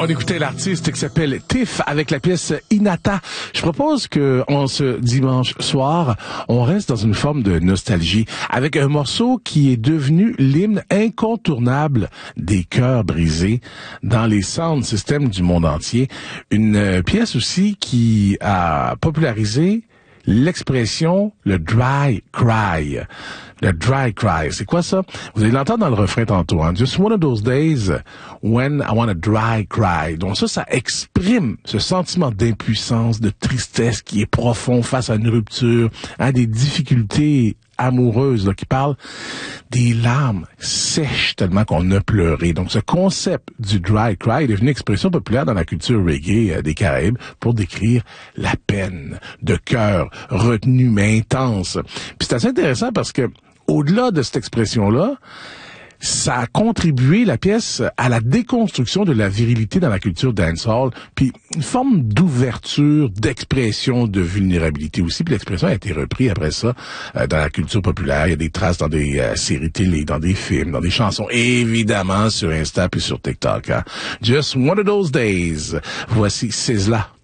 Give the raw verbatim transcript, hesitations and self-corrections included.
On écoutait l'artiste qui s'appelle Tiff avec la pièce Inata. Je propose que, en ce dimanche soir, on reste dans une forme de nostalgie avec un morceau qui est devenu l'hymne incontournable des cœurs brisés dans les sound systems du monde entier. Une pièce aussi qui a popularisé l'expression le dry cry. Le dry cry, c'est quoi ça? Vous allez l'entendre dans le refrain tantôt, hein? Just one of those days when I want a dry cry. Donc ça, ça exprime ce sentiment d'impuissance, de tristesse qui est profond face à une rupture, à des difficultés amoureuses, là, qui parlent des larmes sèches tellement qu'on a pleuré. Donc ce concept du dry cry est devenu une expression populaire dans la culture reggae euh, des Caraïbes pour décrire la peine de cœur retenue mais intense. Puis c'est assez intéressant parce que au-delà de cette expression-là, ça a contribué, la pièce, à la déconstruction de la virilité dans la culture dancehall, puis une forme d'ouverture, d'expression de vulnérabilité aussi, puis l'expression a été reprise après ça euh, dans la culture populaire. Il y a des traces dans des euh, séries télé, dans des films, dans des chansons, évidemment sur Insta puis sur TikTok. Hein. Just one of those days. Voici Sizzla.